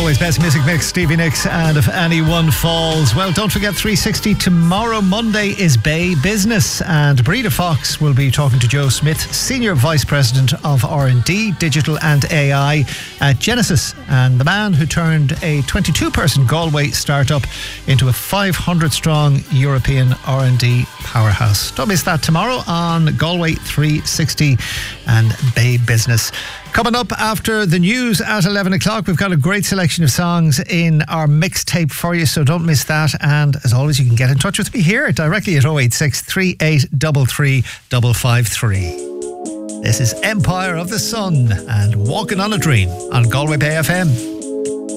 always, best music mix, Stevie Nicks and If Anyone Falls. Well, don't forget 360 tomorrow, Monday, is Bay Business, and Breda Fox will be talking to Joe Smith, Senior Vice President of R&D, Digital and AI at Genesis, and the man who turned a 22-person Galway startup into a 500-strong European R&D powerhouse. Don't miss that tomorrow on Galway 360 and Bay Business. Coming up after the news at 11 o'clock, we've got a great selection of songs in our mixtape for you, so don't miss that. And as always, you can get in touch with me here directly at 086 3833 553. This is Empire of the Sun and Walking on a Dream on Galway Bay FM.